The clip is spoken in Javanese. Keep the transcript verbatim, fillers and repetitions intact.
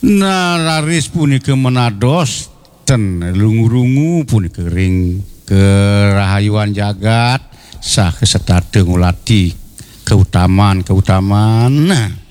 Nararis punika menados ten lungu-rungu punika ring kerahayuan jagat sah kesetade ngulati keutamaan-keutamaan. Nah,